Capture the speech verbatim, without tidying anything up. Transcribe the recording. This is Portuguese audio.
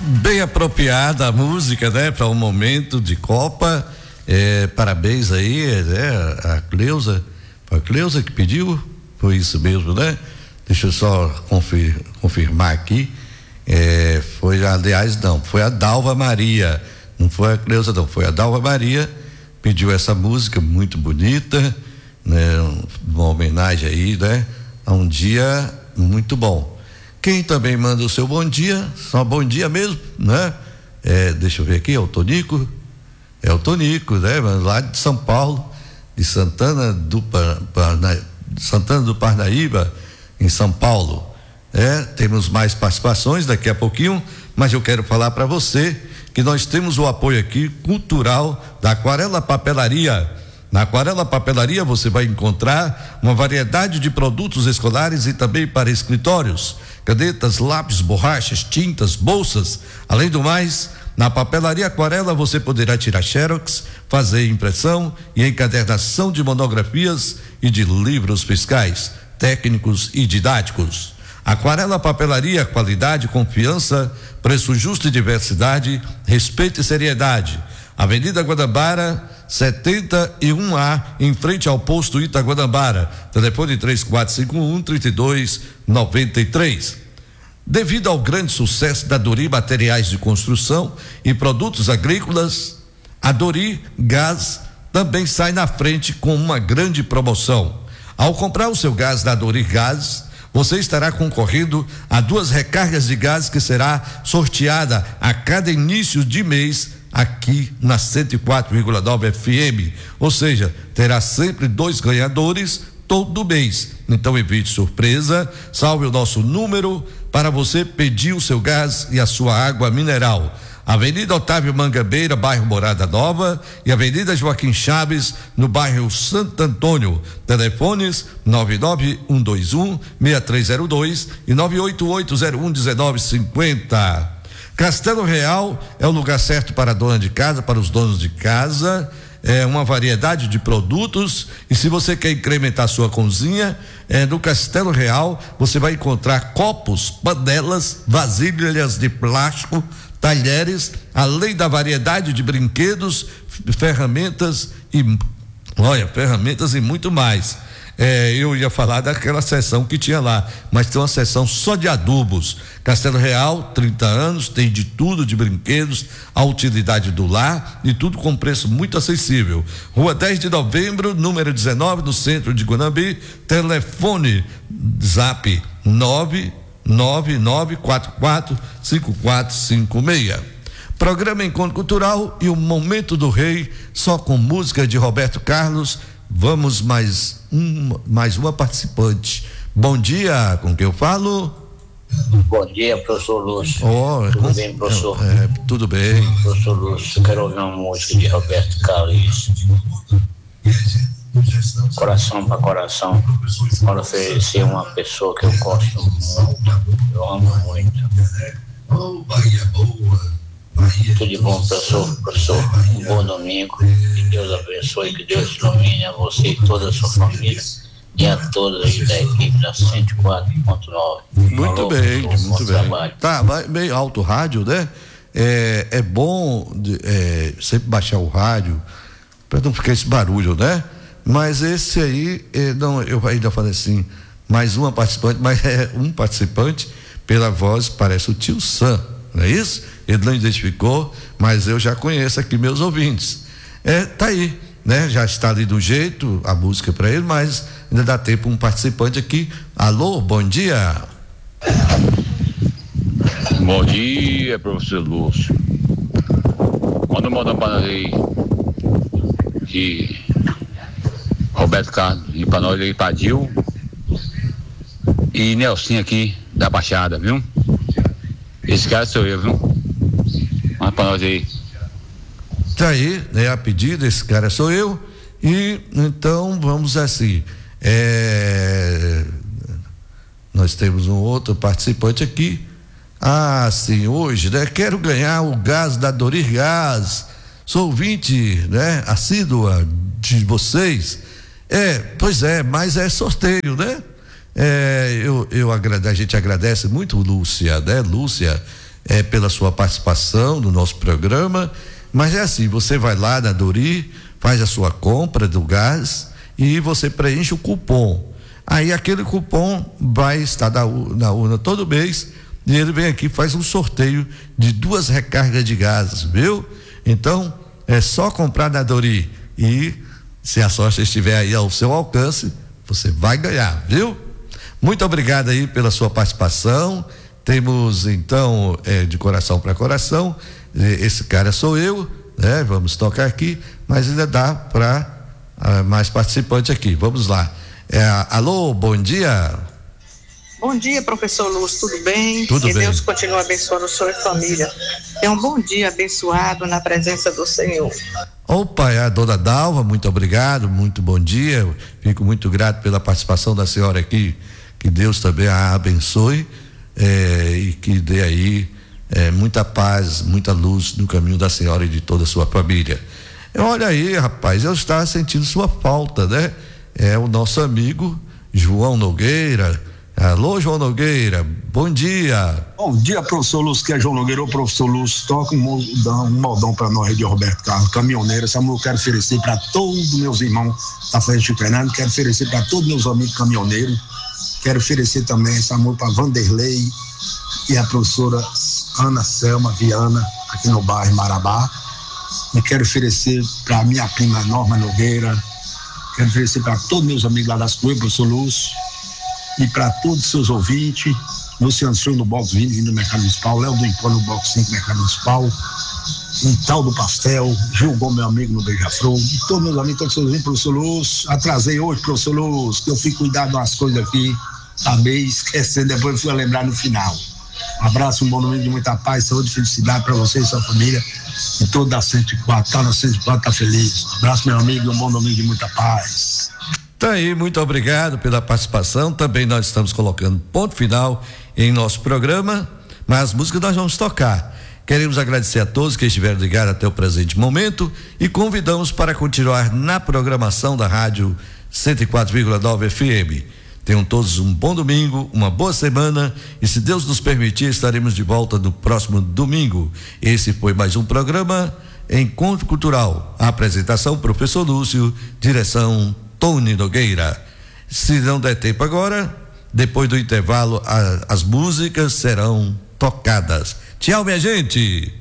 Bem apropriada a música, né? Para um momento de Copa. É, parabéns aí, né? A Cleusa, foi a Cleusa que pediu, foi isso mesmo, né? Deixa eu só confir, confirmar aqui. É, foi, aliás, não, foi a Dalva Maria, não foi a Cleusa, não, foi a Dalva Maria, pediu essa música muito bonita, né? Uma homenagem aí, né? A um dia muito bom. Quem também manda o seu bom dia, só bom dia mesmo, né? É, deixa eu ver aqui, é o Tonico, é o Tonico, né? Lá de São Paulo, de Santana do, Parna, Santana do Parnaíba, em São Paulo. É, temos mais participações daqui a pouquinho, mas eu quero falar para você que nós temos o apoio aqui cultural da Aquarela Papelaria. Na Aquarela Papelaria você vai encontrar uma variedade de produtos escolares e também para escritórios, canetas, lápis, borrachas, tintas, bolsas. Além do mais, na Papelaria Aquarela você poderá tirar xerox, fazer impressão e encadernação de monografias e de livros fiscais, técnicos e didáticos. Aquarela Papelaria, qualidade, confiança, preço justo e diversidade, respeito e seriedade. Avenida Guanabara, setenta e um A, em frente ao posto Itaguanabara. Telefone três quatro cinco um, três dois nove três. Devido ao grande sucesso da Dori Materiais de Construção e Produtos Agrícolas, a Dori Gás também sai na frente com uma grande promoção. Ao comprar o seu gás da Dori Gás, você estará concorrendo a duas recargas de gás que será sorteada a cada início de mês aqui na cento e quatro vírgula nove F M, ou seja, terá sempre dois ganhadores todo mês. Então evite surpresa, salve o nosso número para você pedir o seu gás e a sua água mineral. Avenida Otávio Mangabeira, bairro Morada Nova, e Avenida Joaquim Chaves, no bairro Santo Antônio. Telefones nove nove um dois um, seis três zero dois e nove oito oito zero um um nove cinco zero. Castelo Real é o lugar certo para a dona de casa, para os donos de casa. É uma variedade de produtos, e se você quer incrementar sua cozinha, é, no Castelo Real você vai encontrar copos, panelas, vasilhas de plástico, talheres, além da variedade de brinquedos, ferramentas e olha, ferramentas e muito mais. É, eu ia falar daquela seção que tinha lá, mas tem uma seção só de adubos. Castelo Real, trinta anos, tem de tudo, de brinquedos, a utilidade do lar e tudo com preço muito acessível. Rua dez de novembro, número dezenove, no centro de Guanambi. Telefone zap nove nove nove quatro quatro cinco quatro cinco seis. Programa Encontro Cultural e o Momento do Rei, só com música de Roberto Carlos. Vamos mais um, mais uma participante. Bom dia, com quem eu falo? Bom dia, professor Lúcio. Oh, tudo com, bem, professor? É, tudo bem. Professor Lúcio, eu quero ouvir uma música de Roberto Carlos. Coração para coração. Para oferecer uma pessoa que eu gosto muito, eu amo muito. Tudo de bom, professor. Professor, um bom domingo. Que Deus abençoe, que Deus ilumine a você e toda a sua família e a todos aí da equipe da cento e quatro ponto nove. Muito Falou, bem, professor, muito bem. Trabalho. Tá, vai meio alto o rádio, né? É, é bom é, sempre baixar o rádio para não ficar esse barulho, né? Mas esse aí, é, não, eu ainda falei assim, mais uma participante, mas é um participante, pela voz, parece o tio Sam, não é isso? Ele não identificou, mas eu já conheço aqui meus ouvintes. É, tá aí, né? Já está ali do jeito a música para ele, mas ainda dá tempo um participante aqui. Alô, bom dia. Bom dia, professor Lúcio. Manda um moda para aí de Roberto Carlos e para nós aí, Padil e Nelson aqui da Baixada, viu? Esse cara sou eu, viu? Manda pra nós aí. Tá aí, né? A pedido, esse cara sou eu. E então vamos assim. É... Nós temos um outro participante aqui. Ah, sim, hoje, né? Quero ganhar o gás da Dori Gás. Sou ouvinte, né? Assídua de vocês. É, pois é, mas é sorteio, né? É, eu, eu agrade, a gente agradece muito, Lúcia, né? Lúcia, é, pela sua participação no nosso programa. Mas é assim, você vai lá na Dori, faz a sua compra do gás e você preenche o cupom. Aí aquele cupom vai estar na, na urna todo mês e ele vem aqui, faz um sorteio de duas recargas de gás, viu? Então é só comprar na Dori e se a sorte estiver aí ao seu alcance, você vai ganhar, viu? Muito obrigado aí pela sua participação. Temos então é, de coração para coração, esse cara sou eu, né? Vamos tocar aqui, mas ainda dá para uh, mais participante aqui. Vamos lá. É, alô, bom dia. Bom dia, professor Lúcio, tudo bem? Tudo que bem. Deus continue abençoando a sua família. Tenha um bom dia abençoado na presença do Senhor. Opa, é a dona Dalva, muito obrigado, muito bom dia. Fico muito grato pela participação da senhora aqui. Que Deus também a abençoe é, e que dê aí é, muita paz, muita luz no caminho da senhora e de toda a sua família. Olha aí, rapaz, eu estava sentindo sua falta, né? É o nosso amigo João Nogueira. Alô, João Nogueira, bom dia. Bom dia, professor Lúcio, que é João Nogueira, o professor Lúcio, toca um modão, um modão para nós de Roberto Carlos, caminhoneiro. Essa música eu quero oferecer para todos meus irmãos da Frente Fernando, quero oferecer para todos meus amigos caminhoneiros, quero oferecer também essa música para Vanderlei e a professora Ana Selma Viana, aqui no bairro Marabá. Eu quero oferecer para minha prima Norma Nogueira, quero oferecer para todos meus amigos lá das Coelhas, professor Lúcio, e para todos os seus ouvintes, Luciano Souza no Box vinte, vindo do Mercado Municipal, Léo do Impô no Box cinco, Mercado Municipal, um tal do Pastel, Gil Gomes, meu amigo no Beija-Flor, e todos meus amigos, todos os seus ouvintes, professor Lúcio. Atrasei hoje, professor Lúcio, que eu fui cuidar de umas coisas aqui, acabei esquecendo, depois fui a lembrar no final. Um abraço, um bom domingo de muita paz, saúde e felicidade para você e sua família, e toda a cento e quatro, tá na cento e quatro, tá feliz. Um abraço, meu amigo, e um bom domingo de muita paz. Tá aí, muito obrigado pela participação. Também nós estamos colocando ponto final em nosso programa, mas as músicas nós vamos tocar. Queremos agradecer a todos que estiveram ligados até o presente momento e convidamos para continuar na programação da Rádio cento e quatro vírgula nove F M. Tenham todos um bom domingo, uma boa semana e, se Deus nos permitir, estaremos de volta no próximo domingo. Esse foi mais um programa Encontro Cultural. A apresentação, professor Lúcio, direção Tony Nogueira. Se não der tempo agora, depois do intervalo, a, as músicas serão tocadas. Tchau, minha gente!